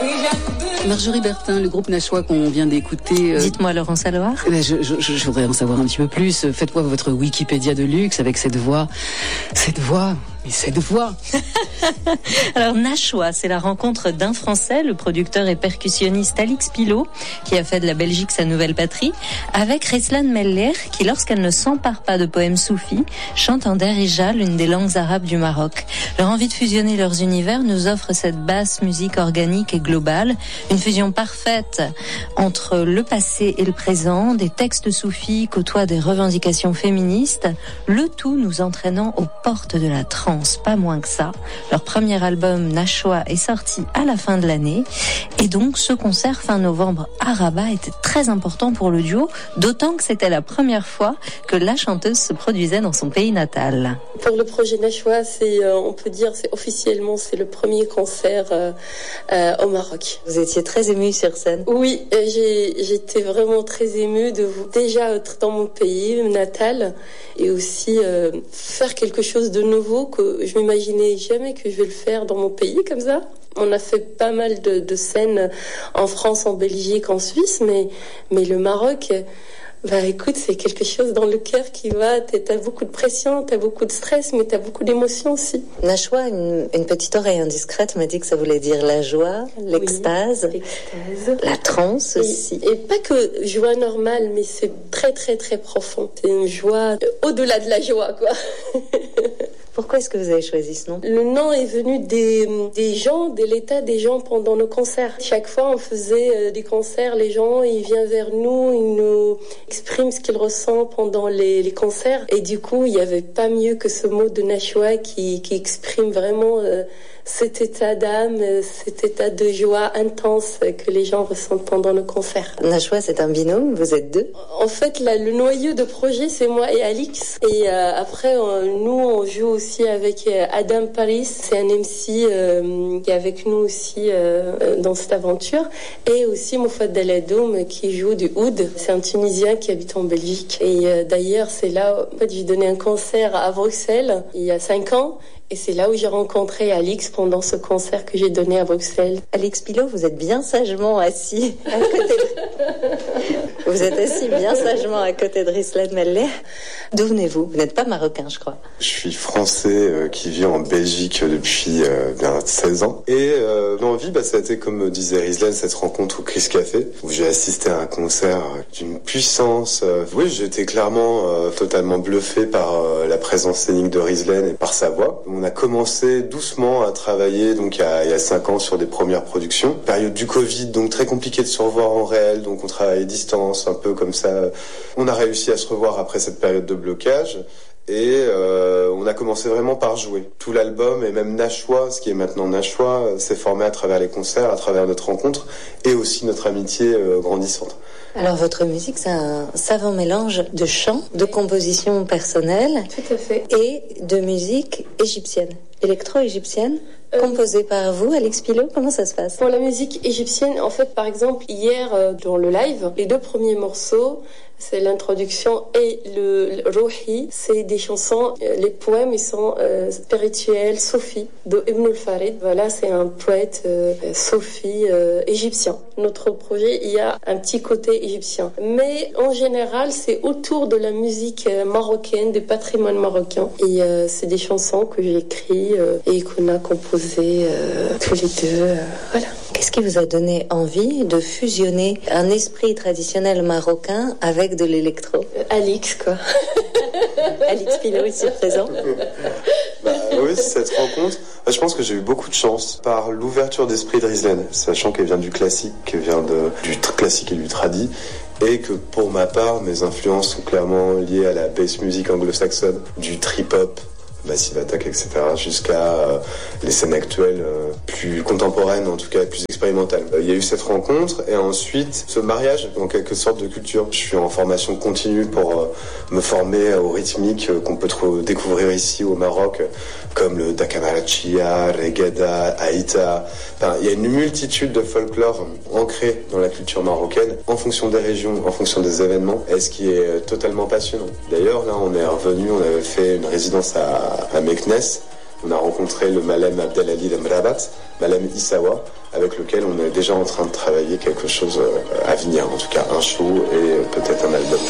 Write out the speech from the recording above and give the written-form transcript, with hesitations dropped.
Marjorie Bertin, le groupe Nashwa qu'on vient d'écouter. Dites-moi, Laurence Alloire. Je voudrais en savoir un petit peu plus. Faites-moi votre Wikipédia de luxe avec cette voix. Cette voix. Alors Nashwa, c'est la rencontre d'un Français, le producteur et percussionniste Alix Pilot, qui a fait de la Belgique sa nouvelle patrie, avec Rislan Meller, qui lorsqu'elle ne s'empare pas de poèmes soufis, chante en derija, l'une des langues arabes du Maroc. Leur envie de fusionner leurs univers nous offre cette basse musique organique et globale, une fusion parfaite entre le passé et le présent, des textes soufis côtoient des revendications féministes, le tout nous entraînant aux portes de la trance. Pas moins que ça. Leur premier album Nashwa est sorti à la fin de l'année et donc ce concert fin novembre à Rabat était très important pour le duo, d'autant que c'était la première fois que la chanteuse se produisait dans son pays natal. Pour le projet Nashwa, on peut dire officiellement c'est le premier concert au Maroc. Vous étiez très émue sur scène. Oui, j'étais vraiment très émue de déjà être dans mon pays natal et aussi faire quelque chose de nouveau que je m'imaginais jamais que je vais le faire dans mon pays comme ça. On a fait pas mal de scènes en France, en Belgique, en Suisse, mais le Maroc, écoute, c'est quelque chose dans le cœur qui va. T'as beaucoup de pression, t'as beaucoup de stress, mais t'as beaucoup d'émotions aussi. Nashwa, une petite oreille indiscrète m'a dit que ça voulait dire la joie, l'extase, la transe aussi. Et pas que joie normale, mais c'est très très très profond. C'est une joie au-delà de la joie, quoi. Pourquoi est-ce que vous avez choisi ce nom ? Le nom est venu des gens, de l'état des gens pendant nos concerts. Chaque fois, on faisait des concerts, les gens, ils viennent vers nous, ils nous expriment ce qu'ils ressentent pendant les concerts. Et du coup, il n'y avait pas mieux que ce mot de Nashwa qui exprime vraiment cet état d'âme, cet état de joie intense que les gens ressentent pendant le concert. Nashwa, c'est un binôme, vous êtes deux ? En fait, le noyau de projet, c'est moi et Alix. Et après, nous, on joue aussi avec Adam Paris. C'est un MC qui est avec nous aussi dans cette aventure. Et aussi Moufad Daladoum qui joue du oud. C'est un Tunisien qui habite en Belgique. Et d'ailleurs, c'est là, en fait, j'ai donné un concert à Bruxelles il y a 5 ans. Et c'est là où j'ai rencontré Alix pendant ce concert que j'ai donné à Bruxelles. Alix Pilot, vous êtes bien sagement assis à côté Vous êtes assis bien sagement à côté de Rislan Meller. D'où venez-vous ? Vous n'êtes pas marocain, je crois. Je suis français qui vit en Belgique depuis bien 16 ans. Et l'envie, ça a été, comme disait Rislan, cette rencontre au Chris Café, où j'ai assisté à un concert d'une puissance. Oui, j'étais clairement totalement bluffé par la présence scénique de Rislan et par sa voix. On a commencé doucement à travailler donc il y a 5 ans sur des premières productions. Période du Covid, donc très compliqué de se revoir en réel, donc on travaille à distance, un peu comme ça. On a réussi à se revoir après cette période de blocage. Et on a commencé vraiment par jouer. Tout l'album et même Nashwa, ce qui est maintenant Nashwa, s'est formé à travers les concerts, à travers notre rencontre et aussi notre amitié grandissante. Alors votre musique, c'est un savant mélange de chant, de composition personnelle. Tout à fait. Et de musique égyptienne, électro-égyptienne. Composée par vous, Alix Pilot, comment ça se passe ? Pour la musique égyptienne, en fait, par exemple, hier, dans le live, les 2 premiers morceaux, c'est l'introduction et le Rouhi, c'est des chansons, les poèmes, ils sont spirituels, Soufi, de Ibn al-Farid. Voilà, c'est un poète Soufi égyptien. Notre projet, il y a un petit côté égyptien. Mais en général, c'est autour de la musique marocaine, du patrimoine marocain. Et c'est des chansons que j'ai écrites et qu'on a composées tous les deux. Voilà. Qu'est-ce qui vous a donné envie de fusionner un esprit traditionnel marocain avec de l'électro ? Alix, quoi. Alix Pilot ici présent. Oui, cette rencontre, je pense que j'ai eu beaucoup de chance par l'ouverture d'esprit de Rislan, sachant qu'elle vient du classique, qu'elle vient du classique et du tradi, et que pour ma part, mes influences sont clairement liées à la bass music anglo-saxonne, du trip-hop, Massive Attack, etc., jusqu'à les scènes actuelles plus contemporaines, en tout cas plus expérimentales. Il y a eu cette rencontre et ensuite ce mariage en quelque sorte de culture. Je suis en formation continue pour me former aux rythmiques qu'on peut découvrir ici au Maroc, comme le Dakamaratia, Regada, Aïta. Enfin, il y a une multitude de folklore ancré dans la culture marocaine en fonction des régions, en fonction des événements, et ce qui est totalement passionnant. D'ailleurs, là, on est revenu, on avait fait une résidence à Meknès. On a rencontré le Malem Abdelali Lemrabat, Malem Issawa, avec lequel on est déjà en train de travailler quelque chose à venir, en tout cas un show et peut-être un album.